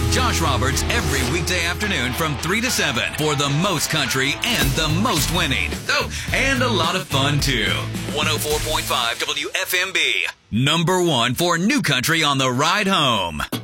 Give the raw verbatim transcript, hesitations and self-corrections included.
Josh Roberts every weekday afternoon from three to seven for the most country and the most winning. Oh, and a lot of fun, too. one oh four point five W F M B. Number one for new country on the ride home.